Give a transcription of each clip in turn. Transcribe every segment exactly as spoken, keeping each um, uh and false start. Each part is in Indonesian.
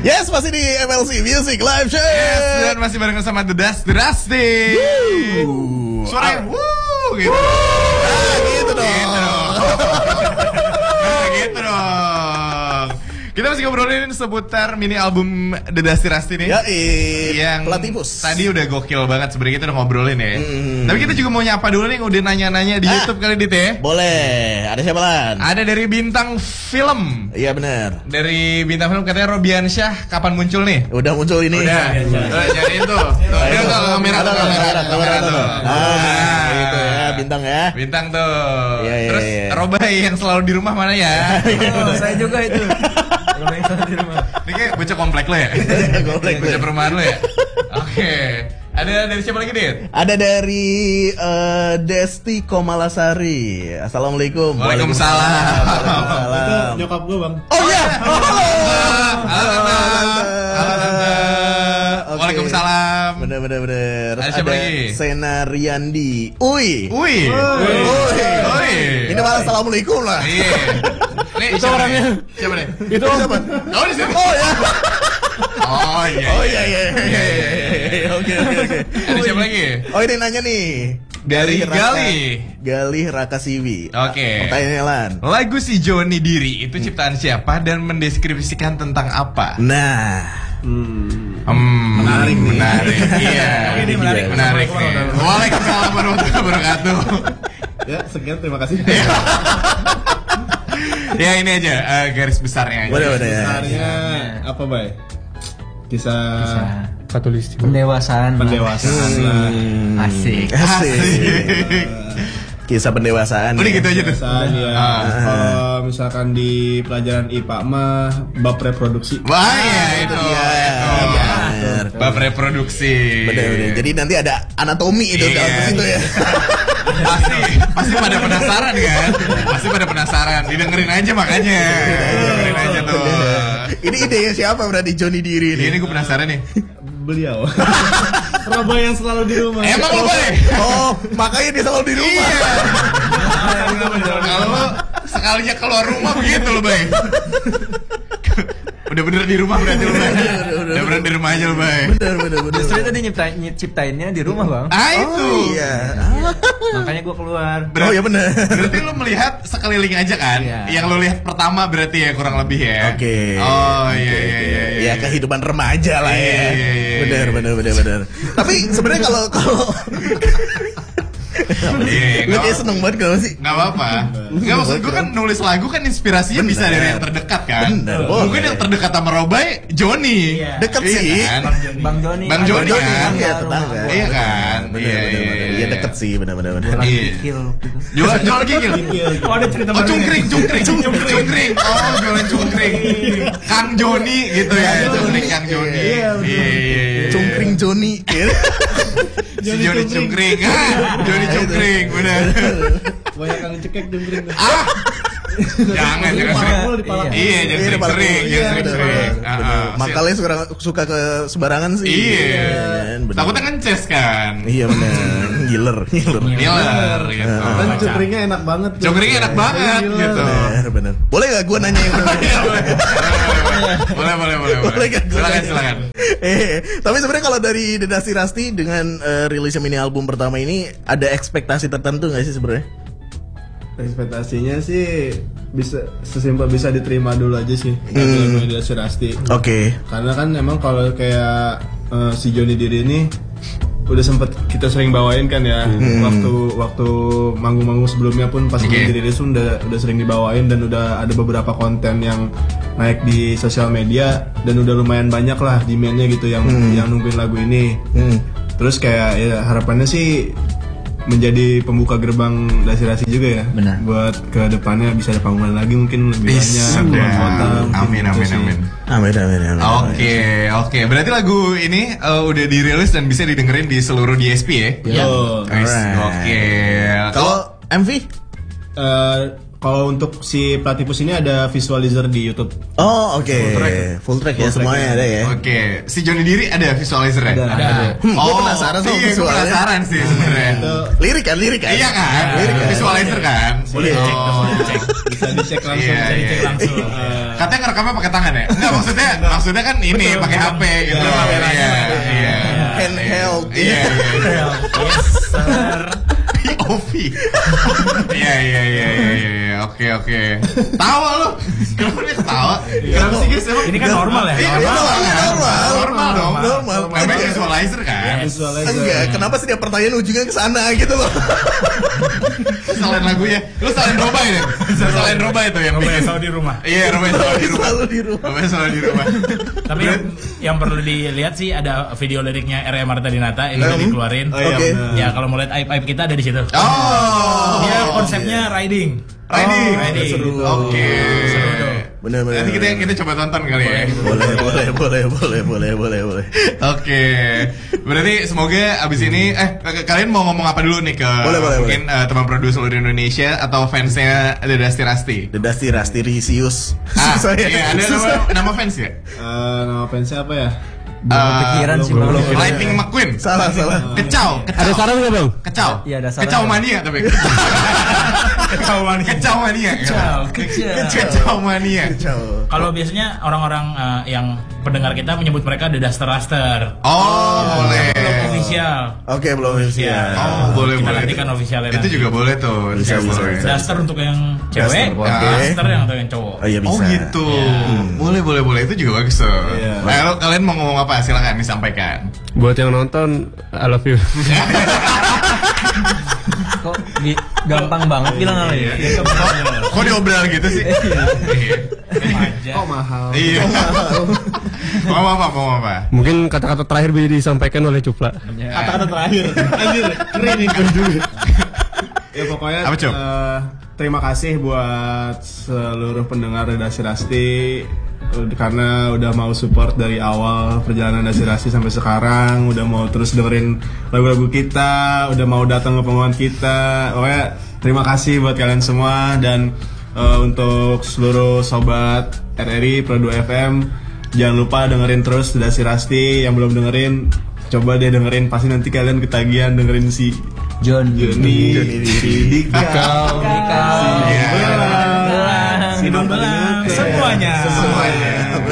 Yes, masih di M L C Music Live Show. Yes, dan masih bareng sama The Dust, The Dusty. Suaranya wuh gitu. Ah, gitu dong. Gitu dong. Nah, gitu dong. Kita masih ngobrolin seputar mini album The Dusty Rusty nih. Ya, yang Platypus. Tadi udah gokil banget sebenarnya, kita udah ngobrolin ya. Hmm. Tapi kita juga mau nyapa dulu nih yang udah nanya-nanya di Ah, YouTube kali Dit ya. Boleh. Ada siapa Lan? Ada dari Bintang Film. Iya benar. Dari Bintang Film katanya Robiansyah kapan muncul nih? Udah muncul ini. Udah, udah cariin tuh. Tuh, Ayo, dia tuh. tuh kamera tuh, Ada, kamera, kamera, kamera kamera tuh. tuh. Ah, gitu ya, bintang ya. Bintang tuh. Iya, iya, Terus iya. Robai yang selalu di rumah mana ya? Oh, saya juga itu. Kalau yang selalu di rumah. Ini kayak bocah komplek lo ya? Komplek lo. Bocah perumahan lo ya? Oke. Ada dari siapa lagi, Dit? Ada dari eh, Desti Komalasari. Assalamualaikum. Waalaikumsalam. Waalaikumsalam. Nyokap gue bang. Oh iya. Oh, halo. Halo, Tante. Halo, Tante. Oke. Waalaikumsalam. Bener bener bener. Ada siapa lagi? Sena Riyandi. Ui. Ui. Ui. Ui. Ini malah assalamualaikum lah. Iya. Nih, Itu siapa orangnya. nih? Siapa nih? Itu siapa? Oh, di sini. Oh ya. Oh iya. Oh iya iya iya iya. Oke oke oke. Ada siapa lagi? Oh ini nanya nih. Dari Raka- Gali. Gali Rakasiwi. Oke. Pertanyaannya Lan. Lagu Si Joni Diri itu ciptaan siapa dan mendeskripsikan tentang apa? Nah. Hmm. Hmm, Menarik nih. Menarik. Iya. Ini menarik. Menarik nih. Waalaikumsalam warahmatullahi wabarakatuh. Ya sekian terima kasih. Ya ini aja eh, garis besarnya aja. Boleh boleh ya. Sebenarnya apa bay? Kisah Katulistiwa. Pendewasaan. pendewasaan lah. Asik. Asik. Kisah pendewasaan. Udah ya. gitu aja tuh. Pendewasaan ya. Ah. Kalau misalkan di pelajaran I P A mah bab reproduksi. Wah ya itu. Iya. itu. Bener. Bab reproduksi. Bener bener. Jadi nanti ada anatomi itu Iya. dalam situ ya. Pasti, pasti pada penasaran kan? Pasti pada penasaran. Didengerin aja makanya. Dengerin aja tuh. Ini idenya siapa berarti Joni Diri ini? Ini gue penasaran nih. Beliau. Robo yang selalu di rumah. Emang lo boleh? Oh, makanya dia selalu di rumah. Iya. Kalau lo sekalinya keluar rumah begitu lo, Bay. Udah bener di rumah berarti lo, Bay. Udah bener di rumah aja lo, Bay. Bener bener bener. Justru itu dia nyiptain, nyiptainnya di rumah bang. Ah itu. Oh iya. Makanya gue keluar. Oh iya bener. Berarti lo melihat sekeliling aja kan? Iya. Yang lo lihat pertama berarti ya kurang lebih ya. Oke. Oh iya Oke, iya oke. iya. Ya kehidupan remaja lah ya. Iya, iya, iya, iya. Bener bener bener bener. Tapi sebenarnya kalau kalau Iya, lu nggak kayak apa- seneng banget kalau sih. Nggak apa-apa. Nggak, maksud gue kan nulis lagu kan inspirasinya Bener. bisa dari yang terdekat kan. Bener, Mungkin boleh. yang terdekat sama Robai, Joni. Iya. Deket Iya sih. kan? Bang Joni. Bang Ada Joni Bang kan? Iya, rumah tetangga. gua. Iya kan? Bener Iya, bener iya, bener. iya. Iya deket sih bener bener bener. Jualan Iya. kikil gitu. Jual jual gigil. Oh ada cerita Oh cungkring, cungkring, cungkring, cungkring. Oh jualan cungkring. Kang Joni gitu ya, cungkring Kang Joni. Iya, iya, iya. Cungkring Joni. Si Joni cungkring. Ah, Joni cungkring, benar. Banyak yang cekek jengkring. Ah, jangan jangan sering. Mulu di pala. Iya, jangan Iya, di sering-sering, Iya, jangan bener, sering-sering. bener, Ah, bener. ah. Makalnya suka, suka ke sembarangan sih. Iya. kan, bener. Takutnya kan ces kan. Iya bener. Giler, giler. Ngiler gitu. Dan cekringnya enak banget. tuh. Cungkringnya enak banget Gila. gitu. Bener bener. Boleh gak gue nanya yang bener? Iya, boleh. Boleh, boleh, boleh, boleh. Boleh kan? Silakan, silakan. Eh, tapi sebenarnya kalau dari The Dusty Rusty dengan eh, rilisnya mini album pertama ini ada ekspektasi tertentu nggak sih sebenarnya? Ekspektasinya sih bisa sesimpel bisa diterima dulu aja sih. Hmm. Lagu dari Rasti. Oke. Karena kan emang kalau kayak eh, si Joni Diri ini udah sempet kita sering bawain kan ya waktu waktu manggung-manggung sebelumnya pun pas Oke. okay. dirilis pun udah udah sering dibawain dan udah ada beberapa konten yang naik di sosial media dan udah lumayan banyak lah demandnya gitu yang yang nungguin lagu ini. Hmm. Terus kayak ya harapannya sih menjadi pembuka gerbang Dasi-Rasi juga ya. Benar. Buat ke depannya bisa ada panggungan lagi mungkin lebih Bisa, banyak keluar kota. mungkin Amin, gitu amin, sih. amin. Amin amin amin. Oke, oke. Berarti lagu ini eh, udah dirilis dan bisa didengerin di seluruh D S P ya? Yo. Guys, Alright. oke. Kalau M V? Eh, kalau untuk si Platypus ini ada visualizer di YouTube. Oh oke, full track ya, semuanya ada ya. Oke, si Johnny Diri ada visualizernya? Ada. Ada. Hmm, gua penasaran sama iya, gua visualnya. penasaran sih sebenarnya. Itu Lirik kan, lirik kan? Iya kan? Lirik kan? Visualizer kan? Boleh Iya. dicek, boleh dicek. bisa dicek langsung. Iya, Bisa iya. dicek langsung. Katanya ngerekamnya pakai tangan ya? Enggak, maksudnya maksudnya kan ini pakai H P gitu. Iya, Iya, iya. Handheld. Iya, iya. Yes, sir. P O V. Iya, iya, iya, iya, iya. Oke, oke. Tawa lu. Kenapa dia ketawa? Kenapa sih guys? Emang Ini kan normal ya? Iya, Normal, normal, normal. normal dong. Normal. Namanya visualizer kan? Visualizer. Enggak, kenapa sih dia pertanyaan ujungnya ke sana gitu loh? Selain lagunya, lu selain Roba ya? Selain Roba itu yang Coba ya, bikin. selalu di rumah. Iya, Roba selalu di rumah. Selalu di rumah. Roba selalu di rumah. Tapi yang, yang perlu dilihat sih ada video liriknya R E Marta Dinata ini udah Hmm. dikeluarin. Oh, iya, Oke. benar. Ya kalau mau lihat aib-aib kita ada di situ. Oh. Dia konsepnya riding. Riding. Oh, riding. seru. Oke. Seru tuh. Bener bener. Nanti kita kita coba tonton kali ya. boleh boleh boleh boleh boleh boleh boleh. Oke. Berarti semoga abis ini eh k- kalian mau ngomong apa dulu nih ke Boleh, boleh, mungkin eh, teman produser seluruh Indonesia atau fansnya The Dusty Rusty? The Dusty Rusty Risius. Ah, Susah ya. iya, ada nama, Susah. nama fans ya? Eh, nama fansnya apa ya? Eh, Kepikiran sih, belum, Bang. belum. Lightning McQueen. Salah salah. Kecau, kecau. Ada saran nggak bang? Kecau. Iya, ada saran. Kecau mania tapi. Kecau mania. Kecau mania. Kecau, kecau. Kecau mania. Kacau. Kalau biasanya orang-orang eh, yang pendengar kita menyebut mereka The Duster Raster. Oh, boleh. Belum official. Oke belum ya. Oh, boleh Kita boleh. nantikan officialnya Itu nanti. juga boleh tuh. Bisa, Bisa, bisa, boleh. bisa. Duster untuk yang cewek, Duster, oke. Raster yang untuk yang cowok. Oh iya bisa. Oh gitu. Boleh boleh boleh itu juga bagus tuh. Iya. Nah, kalau kalian mau ngomong apa silakan disampaikan. Buat yang nonton, I love you. Kok gi- gampang banget bilang apa ya? Kok, kok diobral gitu sih? Iya. Kok mahal? Iya. Mau apa mau apa? Mungkin kata-kata terakhir bisa disampaikan oleh Cupla. Kata-kata terakhir. Anjir, keren ini. Ya pokoknya Apa, Cuk? eh, terima kasih buat seluruh pendengar Dusty Rusty eh, karena udah mau support dari awal perjalanan Dusty Rusty sampai sekarang, udah mau terus dengerin lagu-lagu kita, udah mau datang ke pengumuman kita. Pokoknya terima kasih buat kalian semua dan eh, untuk seluruh sobat R R I Pro dua F M jangan lupa dengerin terus Dusty Rusty. Yang belum dengerin coba deh dengerin, pasti nanti kalian ketagihan dengerin si John. Johnny, Johnny si Dika, Kau. Iya. si Hidung Nonton belang. Ingat. Semuanya. Semuanya.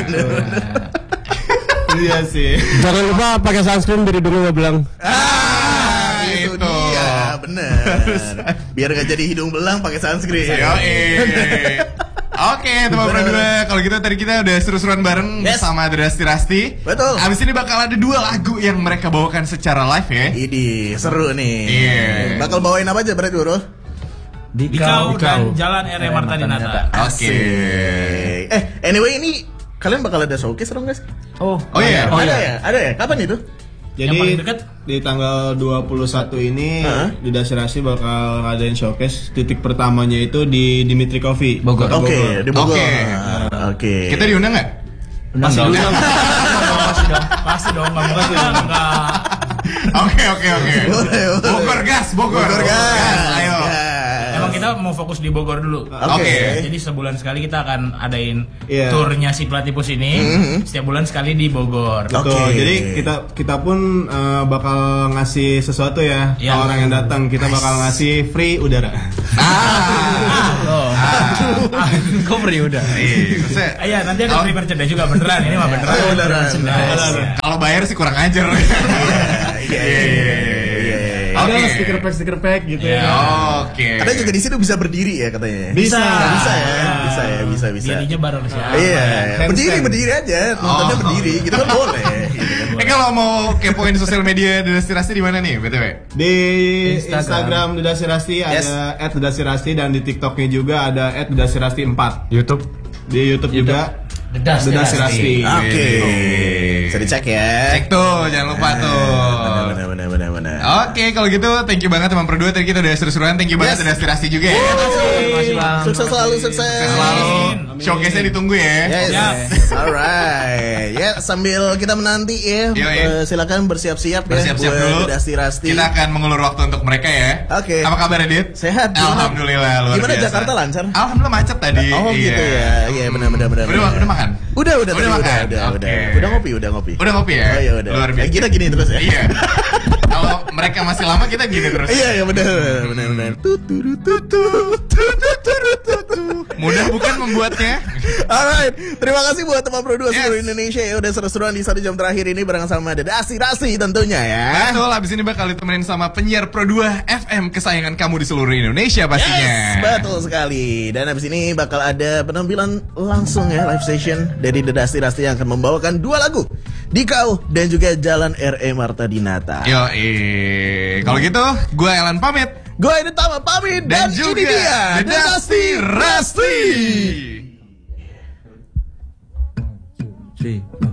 Iya sih. Jangan lupa pakai sunscreen biar hidungnya nggak belang. Ah, itu itu. dia, bener. Biar gak jadi hidung belang pakai sunscreen. Yoi. Oke, teman berdua. Kalau gitu tadi kita udah seru-seruan bareng Yes. sama The Dusty Rusty. Betul. Abis ini bakal ada dua lagu yang mereka bawakan secara live ya. Ini seru nih. Iya. Bakal bawain apa aja berarti bro? Dikau dan Jalan R E Marta Dinata. Oke. Eh, anyway ini kalian bakal ada showcase dong guys? Oh, Oh iya. Oh, ada iya. ya? Ada ya? Kapan itu? Yang Jadi paling dekat? di tanggal dua puluh satu ini Hah? di Dusty Rusty bakal ngadain showcase. Titik pertamanya itu di Dimitri Coffee, Bogor. Kota Oke, di Bogor. Oke. Oke. Kita diundang nggak? Pasti dong. dong. Pasti dong. Pasti dong. Nggak mau enggak. Enggak. Oke oke oke. Boleh, boleh. Bogor gas, Bogor. Bogor gas. Ayo. Gas. Emang kita mau fokus di Bogor dulu. Oke. Jadi sebulan sekali kita akan adain Iya. turnya si Platypus ini. Setiap bulan sekali di Bogor. Oke. Betul. Jadi kita kita pun eh, bakal ngasih sesuatu ya Iya. ke orang yang datang. Kita bakal ngasih free udara. Ah. Oh. Kok beri udah. Iya, maksudnya, Iya, nanti ada Oh. free merchandise juga beneran. Ini mah beneran. Oh, beneran. Merchandise. kalau bayar sih kurang ajar. Iya, iya, iya, iya. Oke. Ada stiker pack stiker pack gitu Iya. ya. Oke. Kadang juga di situ bisa berdiri ya katanya. Bisa. Bisa ya, bisa ya, bisa bisa. Dirinya bareng siapa? Iya, Handstand. berdiri berdiri aja, nontonnya Oh. berdiri, gitu kan boleh. Gitu kan boleh. Eh kalau mau kepoin sosial media The Dusty Rusty di mana nih, B T W? Di Instagram. Instagram The Dusty Rusty Yes. ada et the dusty rusty dan di TikToknya juga ada et the dusty rusty empat. YouTube. Di YouTube juga Dedas, Dedas Dedas Rasti. Oke. Oke. Bisa dicek ya. Cek tuh, jangan lupa tuh. Benar benar benar benar. Oke, kalau gitu thank you banget teman berdua. Tadi kita udah seru-seruan. Thank you banget Yes. Dedas Rasti juga ya. Makasih Bang. Sukses selalu sukses. Sukses selalu. Showcase-nya ditunggu ya. Yes. Siap. Alright. Ya, sambil kita menanti ya, Yo, eh, silakan bersiap-siap ya Bersiap-siap buat dulu. Dasti Rasti. Kita akan mengulur waktu untuk mereka ya. Oke. Apa kabar Dit? Sehat. Alhamdulillah luar Gimana biasa. Jakarta lancar? Alhamdulillah macet tadi. Oh gitu ya. Iya benar benar benar. Udah, benar. udah makan? Udah udah Udah tadi, makan? udah udah Oke. udah. Udah ngopi udah ngopi. Udah ngopi ya? Oh iya udah. Luar biasa. Eh, kita gini terus ya. Iya. Kalau mereka masih lama kita gini terus. Iya iya benar benar benar. Tuturu tuturu tuturu tuturu. Mudah bukan membuatnya? Alright, terima kasih buat teman produser Yes. seluruh Indonesia ya udah seru-seruan di satu jam terakhir ini bareng sama Dasti Rasti tentunya ya. Betul, abis ini bakal ditemenin sama penyiar Pro dua F M kesayangan kamu di seluruh Indonesia pastinya. Yes, betul sekali. Dan abis ini bakal ada penampilan langsung ya, live session dari Dasti Rasti yang akan membawakan dua lagu, Dikau dan juga Jalan R E Marta Dinata. Yo, eh, kalau gitu, gue Elan pamit. Gue ini Tama pamit dan, Dan, juga ini dia The Dasti Rasti. Rasti.